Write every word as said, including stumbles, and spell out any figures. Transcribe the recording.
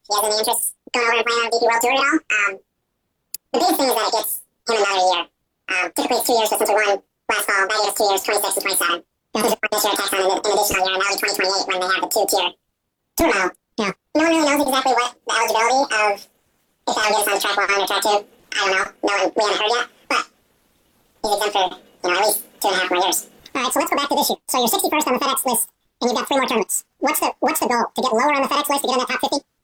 he has any interest going over and playing on a D P World Tour at all. Um, the biggest thing is that it gets him another year. Um, typically it's two years, but since we won last fall, that year is two years, twenty-six and twenty-seven. Yeah. This year attacks on an, an additional year, and that'll be twenty twenty-eight when they have the two-tier tour model. Yeah. No one really knows exactly what the eligibility of, if that'll get us on track one or track two. I don't know. No one, we haven't heard yet, but he's exempt for, you know, at least two and a half more years. All right, so let's go back to this year. So you're sixty-first on the FedEx list, and you've got three more tournaments. What's the what's the goal? To get lower on the FedEx list, to get in that top fifty?